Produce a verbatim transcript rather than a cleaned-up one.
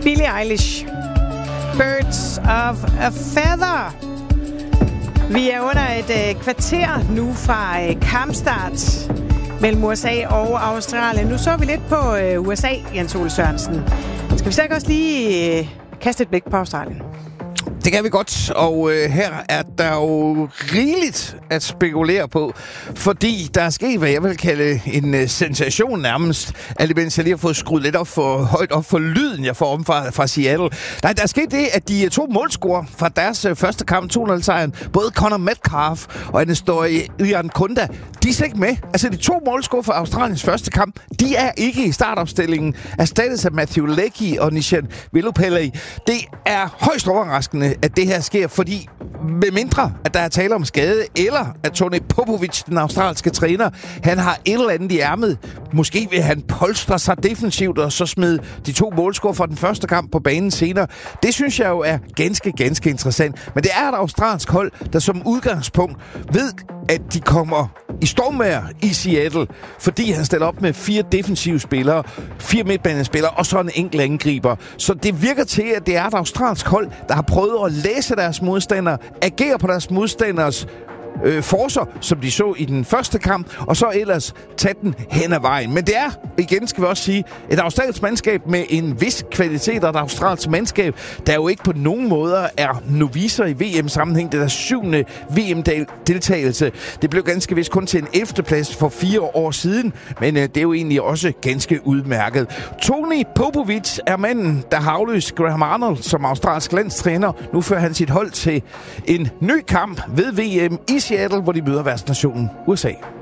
Billie Eilish. Birds of a Feather. Vi er under et øh, kvarter nu fra øh, kampstart mellem U S A og Australien. Nu så vi lidt på øh, U S A, Jens Ole Sørensen. Skal vi så ikke også lige øh, kaste et blik på Australien? Det kan vi godt, og øh, her er der jo rigeligt at spekulere på, fordi der er sket, hvad jeg vil kalde en øh, sensation nærmest, alt imens jeg lige har fået skruet lidt op for, højt op for lyden, jeg får om fra, fra Seattle. Nej, der er sket det, at de to målscorer fra deres øh, første kamp, to nul-sejren, både Connor Metcalf og Anastasia Irankunda, de er slet ikke med. Altså, de to målscorer fra Australiens første kamp, de er ikke i startopstillingen, erstattet af Matthew Leckie og Nishan Vilupelli. Det er højst overraskende, at det her sker, fordi med mindre, at der er tale om skade, eller at Tony Popovic, den australske træner, han har et eller andet i ærmet. Måske vil han polstre sig defensivt, og så smide de to målscorer fra den første kamp på banen senere. Det synes jeg jo er ganske, ganske interessant. Men det er et australsk hold, der som udgangspunkt ved, at de kommer i stormvejr i Seattle, fordi han stiller op med fire defensive spillere, fire midtbanespillere og så en enkelt angriber. Så det virker til, at det er et australsk hold, der har prøvet at læse deres modstandere, agere på deres modstanders øh, forser, som de så i den første kamp, og så ellers tage den hen ad vejen. Men det er, igen skal vi også sige, et australsk mandskab med en vis kvalitet, og et australsk mandskab, der jo ikke på nogen måder er novicer i V M-sammenhæng. Det er der syvende V M-deltagelse. Det blev ganske vist kun til en ellevte plads for fire år siden, men øh, det er jo egentlig også ganske udmærket. Tony Popovic er manden, der har afløst Graham Arnold som australsk landstræner. Nu fører han sit hold til en ny kamp ved V M i Seattle, hvor de møder værtsnationen U S A.